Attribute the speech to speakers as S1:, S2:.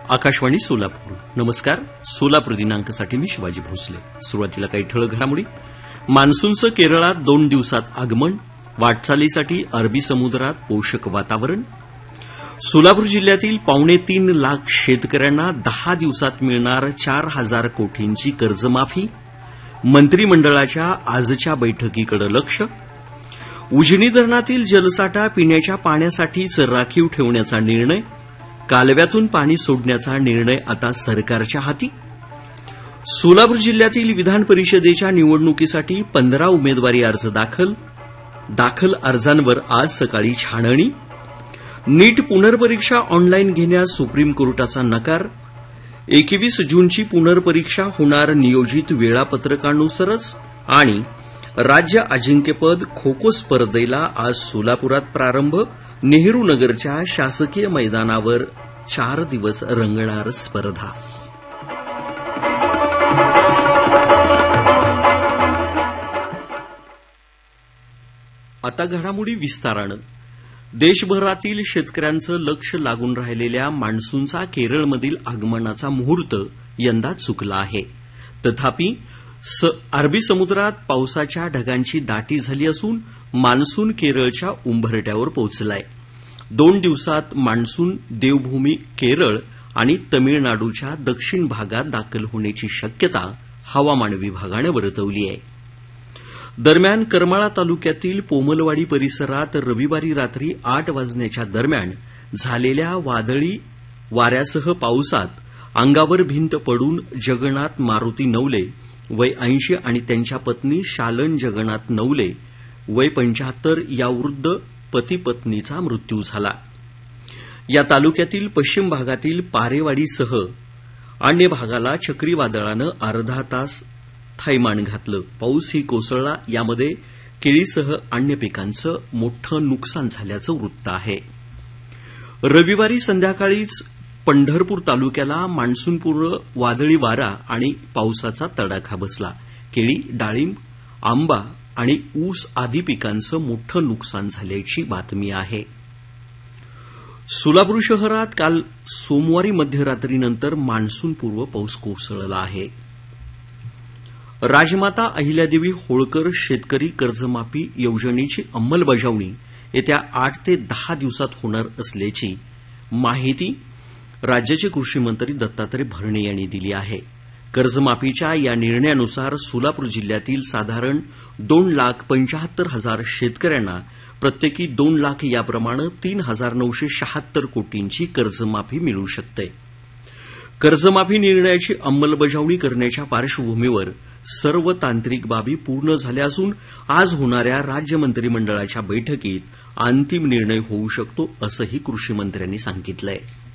S1: आकाशवाणी सोलापूर. नमस्कार. सोलापूर दिनांकासाठी मी शिवाजी भोसले. सुरुवातीला काही ठळक घडामोडी. मान्सूनचं केरळात 2 दिवसात आगमन. वाटचालीसाठी अरबी समुद्रात पोषक वातावरण. सोलापूर जिल्ह्यातील 2.25 लाख शेतकऱ्यांना 10 दिवसात मिळणार 4,000 कोटींची कर्जमाफी. मंत्रिमंडळाच्या आजच्या बैठकीकडे लक्ष. उजनी धरणातील जलसाठा पिण्याच्या पाण्यासाठीच राखीव ठेवण्याचा निर्णय. कालव्यातून पाणी सोडण्याचा निर्णय आता सरकारच्या हाती. सोलापूर जिल्ह्यातील विधान परिषदेच्या निवडणुकीसाठी 15 उमेदवारी अर्ज दाखल अर्जांवर आज सकाळी छाननी. नीट पुनर्परीक्षा ऑनलाईन घेण्यास सुप्रीम कोर्टाचा नकार. 21 जूनची पुनर्परीक्षा होणार नियोजित वेळापत्रकानुसारच. आणि राज्य अजिंक्यपद खो खो स्पर्धेला आज सोलापुरात प्रारंभ. नेहरू नगरच्या शासकीय मैदानावर 4 दिवस रंगणार स्पर्धा. आता घडामोडी विस्तारानं. देशभरातील शेतकऱ्यांचं लक्ष लागून राहिलेल्या मान्सूनचा केरळमधील आगमनाचा मुहूर्त यंदा चुकला आहे. तथापि अरबी समुद्रात पावसाच्या ढगांची दाटी झाली असून मान्सून केरळच्या उंबरठ्यावर पोहोचलाय. 2 दिवसात मान्सून देवभूमी केरळ आणि तमिळनाडूच्या दक्षिण भागात दाखल होण्याची शक्यता हवामान विभागानं वर्तवली आहे. दरम्यान करमाळा तालुक्यातील पोमलवाडी परिसरात रविवारी रात्री 8 वाजण्याच्या दरम्यान झालेल्या वादळी वाऱ्यासह पावसात अंगावर भिंत पडून जगन्नाथ मारुती नवले वय 80 आणि त्यांच्या पत्नी शालन जगन्नाथ नवले वय 75 या वृद्ध पती पत्नीचा मृत्यू झाला. या तालुक्यातील पश्चिम भागातील पारेवाडीसह अन्य भागाला चक्रीवादळानं अर्धा तास थैमान घातलं. पाऊसही कोसळला. यामध्ये केळीसह अन्य पिकांचं मोठं नुकसान झाल्याचं वृत्त आहे. रविवारी संध्याकाळीच पंढरपूर तालुक्याला मान्सूनपूर्व वादळी वारा आणि पावसाचा तडाखा बसला. केळी, डाळिंब, आंबा आणि ऊस आदी पिकांचं मोठं नुकसान झाल्याची बातमी आहे. सोलापूर शहरात काल सोमवारी मध्यरात्रीनंतर मान्सूनपूर्व पाऊस कोसळला आहे. राजमाता अहिल्यादेवी होळकर शेतकरी कर्जमाफी योजनेची अंमलबजावणी येत्या 8 ते 10 दिवसात होणार असल्याची माहिती राज्याचे कृषी मंत्री दत्तात्रय भरणे यांनी दिली आहे. कर्जमाफीच्या या निर्णयानुसार सोलापूर जिल्ह्यातील साधारण 2,75,000 शेतकऱ्यांना प्रत्येकी 2 लाख याप्रमाणे 3,976 कोटींची कर्जमाफी मिळू शकते. कर्जमाफी निर्णयाची अंमलबजावणी करण्याच्या पार्श्वभूमीवर सर्व तांत्रिक बाबी पूर्ण झाल्या असून आज होणाऱ्या राज्य मंत्रिमंडळाच्या बैठकीत अंतिम निर्णय होऊ शकतो असंही कृषी मंत्र्यांनी सांगितलं आहे.